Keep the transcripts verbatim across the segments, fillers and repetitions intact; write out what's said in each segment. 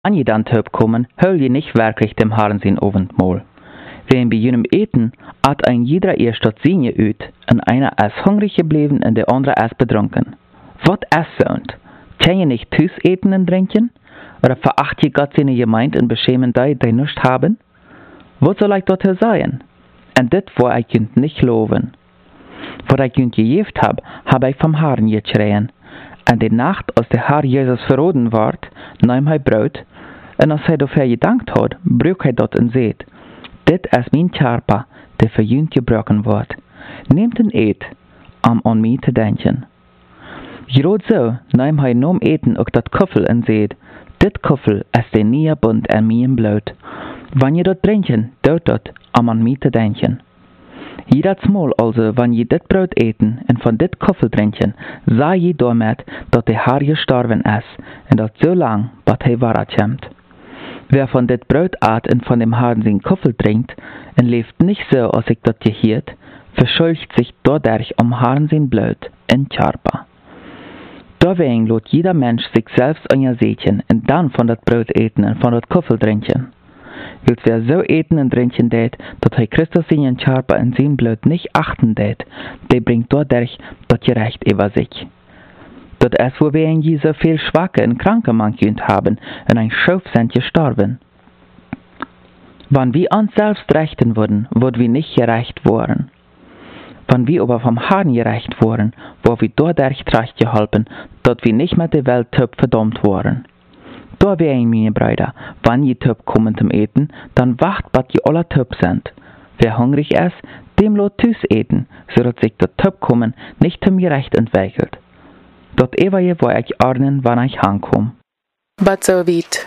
An je dann kommen, hol je nicht wirklich dem Herrn sein Abendmahl. Wenn bei jenem Eten hat ein jeder erst das Sinje üt, und einer ist hungrig geblieben und der andere ist betrunken. Was ist so? Kann je nicht Tüß eten und trinken? Oder veracht je Gott seine Gemeinde und beschämen die, die nichts haben? Was soll ich dort sagen? Und das, wo ich könnt nicht loben. Was ich könnt gejeft hab, hab ich vom Herrn geschrien. Und die Nacht, als der Herr Jesus verroden ward, nahm er Brot, und als er dafür gedankt hat, brüch er dort und seht, dit ist mein Körper, der für jünt gebrochen wird. Nehmt und eet, um an mich zu denken. Gerade so nahm er nom Eten auch dat Kuffel und seht, dit Kuffel ist der neue Bund an mir im Blut. Wenn ihr dort trinken, tut dort, um an mich zu denken. Jedes Mal also, wenn je dit Brot eten und von dit Kuffel trinken, sah je damit, dass der Herr gestorben ist, und dat so lang, bis er wiederkommt. Wer von dit Brot at und von dem Herrn sein Kuffel trinkt, und lebt nicht so, als ich dat gehiert, verschuldigt sich dadurch um Herrn sein Blut in Körper. Deswegen lot jeder Mensch sich selbst untersuchen und dann von dat Brot eten und von dat Kuffel trinken. Wilt wer so eten und trinken dät, dass er Christus seinen Körper und sein Blut nicht achten dät, der bringt dadurch das Gerecht über sich. Das ist, wo wir in je so viel Schwache und Kranke man könnt haben und ein Schuf sind gestorben. Wenn wir uns selbst rechten würden, würden wir nicht gerecht worden. Wenn wir aber vom Herrn gerecht wurden, wo wir dadurch recht geholfen, dass wir nicht mit der Welt töp verdammt wurden. Da wären meine Brüder, wenn ihr töp kommen zum Eten, dann wacht, bis ihr alle töp sind. Wer hungrig ist, dem lot Tüß eten, so dass sich das töp kommen nicht zum Gerecht entwickelt. Dort evaje wo ich ordnen, wann ich ankomme. But so weit.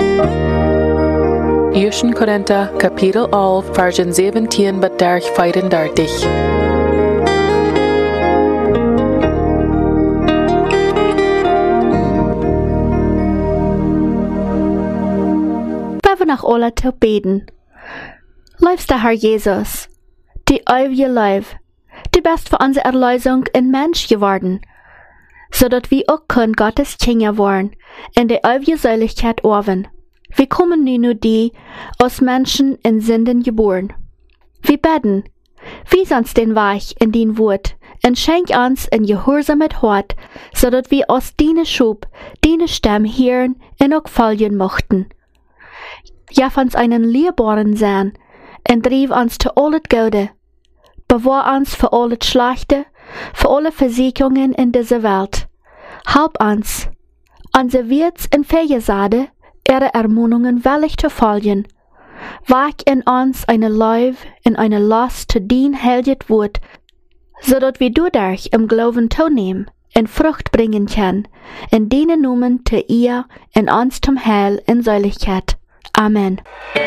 Ersten Korinther, Kapitel elf, Versen siebzehn bis vierunddreißig. Wir nach alle zu beten. Liebster Herr Jesus, die ewige Leib, du bist für unsere Erlösung ein Mensch geworden, so dass wir auch können Gottes Kinder werden, in der ewige Seligkeit oben. Wir kommen nun nur die, aus Menschen in Sünden geboren. Wir beten, wies uns den Weg in den Wort, und schenk uns ein gehorsames Hort, so dass wir aus deiner Schub, deine Stimme hören und auch folgen mochten. Ja, uns einen Liebaren sein, und drieb uns zu alles Gute. Bewahr uns für alles Schlechte, für alle Versicherungen in dieser Welt. Halb uns, unsere Wirts und Feiersade, ihre Ermahnungen willig zu folgen. Wach in uns eine Leib und eine Last zu dien helget Wort, so dass wir dadurch im Glauben teilnehmen und Frucht bringen können, in denen Namen zu ihr und uns zum Heil in Seligkeit. Amen.